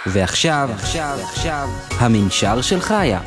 ועכשיו, המנשר של חיה.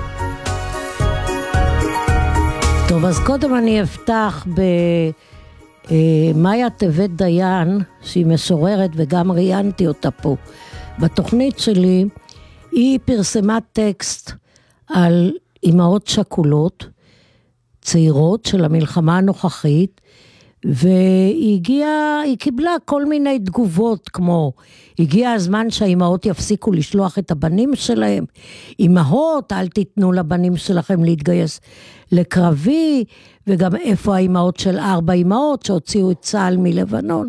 טוב, אז קודם אני אפתח במאיה טבת דיין, שהיא משוררת וגם ראיינתי אותה פה. בתוכנית שלי היא פרסמה טקסט על אמהות שכולות, צעירות של המלחמה הנוכחית, והיא קיבלה כל מיני תגובות, כמו הגיע הזמן שהאימהות יפסיקו לשלוח את הבנים שלהם, אימהות אל תיתנו לבנים שלכם להתגייס לקרבי, וגם איפה האימהות של 4 אימהות שהוציאו את צה"ל מלבנון.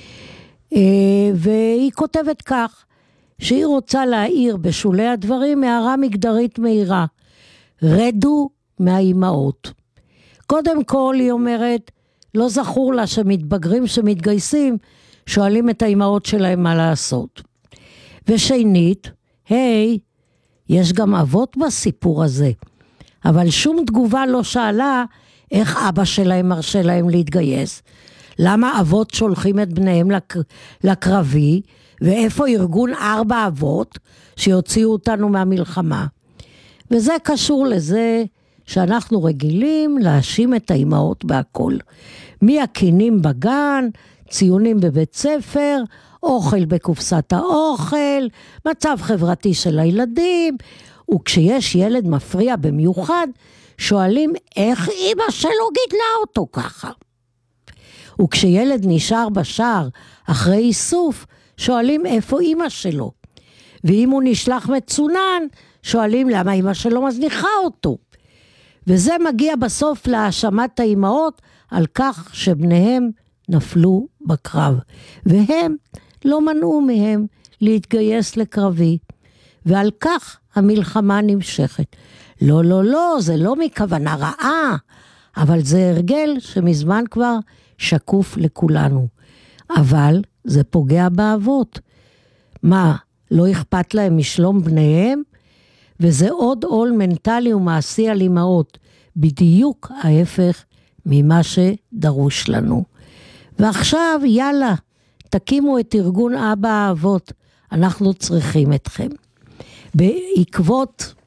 והיא כותבת כך, שהיא רוצה להעיר בשולי הדברים הערה מגדרית מהירה, רדו מהאימהות. קודם כל היא אומרת, לא זכור לה שמתבגרים שמתגייסים, שואלים את האימהות שלהם מה לעשות. ושנית, יש גם אבות בסיפור הזה, אבל שום תגובה לא שאלה איך אבא שלהם מרשה להם להתגייס, למה אבות שולחים את בניהם לקרבי, ואיפה ארגון 4 אבות שיוציאו אותנו מהמלחמה. וזה קשור לזה שאנחנו רגילים להאשים את האימהות בהכל. מהכינים בגן, ציונים בבית ספר, אוכל בקופסת האוכל, מצב חברתי של הילדים, וכשיש ילד מפריע במיוחד, שואלים איך אמא שלו גידלה אותו ככה. וכשילד נשאר בשער אחרי איסוף, שואלים איפה אמא שלו. ואם הוא נשלח מצונן, שואלים למה אמא שלו מזניחה אותו. וזה מגיע בסוף להאשמת האימהות על כך שבניהם נפלו בקרב. והם לא מנעו מהם להתגייס לקרבי. ועל כך המלחמה נמשכת. לא, זה לא מכוונה רעה, אבל זה הרגל שמזמן כבר שקוף לכולנו. אבל זה פוגע באבות. מה, לא אכפת להם משלום בניהם? וזה עוד עול מנטלי ומעשי על אמהות, בדיוק ההפך ממה שדרוש לנו. ועכשיו יאללה, תקימו את ארגון אבא האבות, אנחנו צריכים אתכם. בעקבות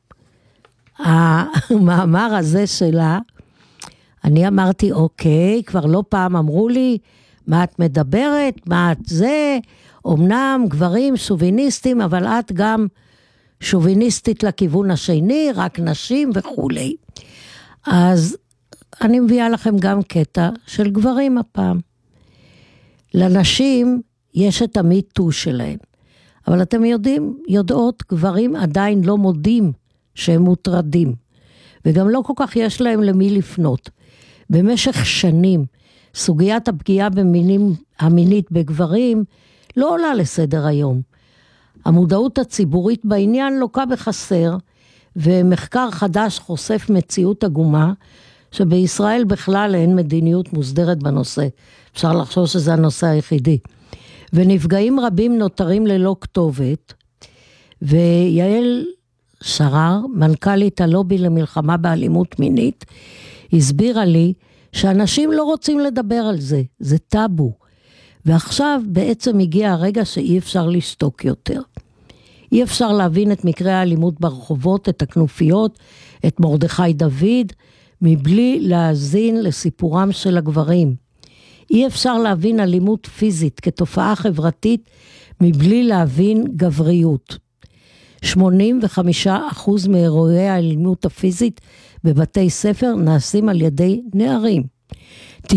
המאמר הזה שלה, אני אמרתי אוקיי, כבר לא פעם אמרו לי, מה את מדברת, מה את זה, אמנם גברים שוביניסטים, אבל את גם שוביניסטית לכיוון השני, רק נשים וכו'. אז אני מביאה לכם גם קטע של גברים הפעם. לנשים יש את המיטו שלהם, אבל אתם יודעות, גברים עדיין לא מודים שהם מוטרדים, וגם לא כל כך יש להם למי לפנות. במשך שנים, סוגיית הפגיעה המינית בגברים לא עולה לסדר היום. המודעות הציבורית בעניין לוקה בחסר, ומחקר חדש חושף מציאות עגומה, שבישראל בכלל אין מדיניות מוסדרת בנושא. אפשר לחשוב שזה הנושא היחידי. ונפגעים רבים נותרים ללא כתובת, ויעל שרר, מנכ"לית הלובי למלחמה באלימות מינית, הסבירה לי שאנשים לא רוצים לדבר על זה, זה טאבו. ועכשיו בעצם הגיע הרגע שאי אפשר לשתוק יותר. אי אפשר להבין את מקרי האלימות ברחובות, את הכנופיות, את מרדכי דוד, מבלי להאזין לסיפורם של הגברים. אי אפשר להבין אלימות פיזית כתופעה חברתית, מבלי להבין גבריות. 85% מאירועי האלימות הפיזית בבתי ספר נעשים על ידי נערים. 95%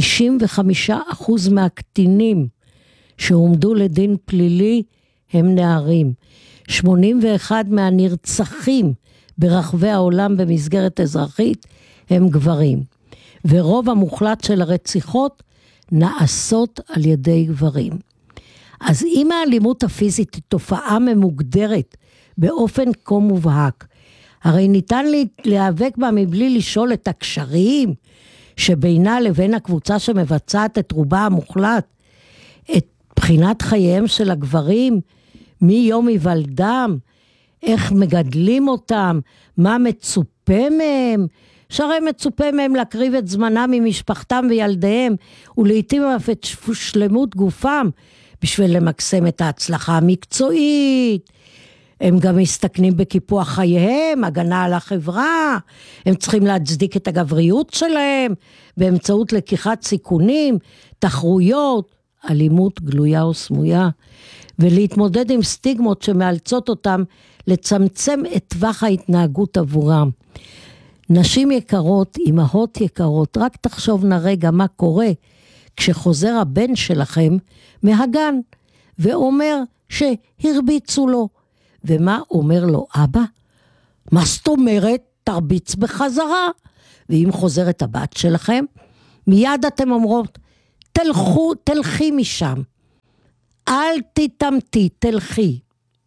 מהקטינים שהועמדו לדין פלילי הם נערים. 81 מהנרצחים ברחבי העולם במסגרת אזרחית הם גברים. ורוב המוחלט של הרציחות נעשות על ידי גברים. אז אם האלימות הפיזית היא תופעה ממוגדרת באופן כה מובהק, הרי ניתן להיאבק בה מבלי לשאול את הקשרים שבינה לבין הקבוצה שמבצעת את רובה המוחלט, את בחינת חייהם של הגברים, מיום היוולדם, איך מגדלים אותם, מה מצופה מהם, שהרי מצופה מהם להקריב את זמנם ממשפחתם וילדיהם, ולעיתים אף את שלמות גופם, בשביל למקסם את ההצלחה המקצועית, הם גם מסתכנים בקיפוח חייהם, הגנה על החברה, הם צריכים להצדיק את הגבריות שלהם, באמצעות לקיחת סיכונים, תחרויות, אלימות גלויה או סמויה, ולהתמודד עם סטיגמות שמאלצות אותם לצמצם את טווח ההתנהגות עבורם. נשים יקרות, אמהות יקרות, רק תחשובנה רגע מה קורה כשחוזר הבן שלכם מהגן, ואומר שהרביצו לו. ומה אומר לו אבא? מה זאת אומרת? תרביץ בחזרה. ואם חוזרת הבת שלכם, מיד אתם אומרות, תלכי משם. אל תתאמתי, תלכי.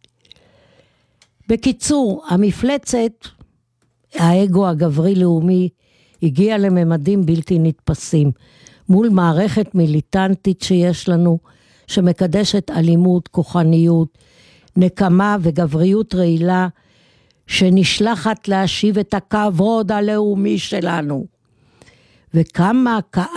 בקיצור, המפלצת, האגו הגברי-לאומי, הגיע לממדים בלתי נתפסים, מול מערכת מיליטנטית שיש לנו, שמקדשת אלימות, כוחניות, נקמה וגבריות רעילה, שנשלחת להשיב את הכבוד הלאומי שלנו. וכמה